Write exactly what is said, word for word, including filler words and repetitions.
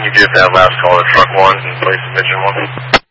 you give that last call to truck one and place engine one?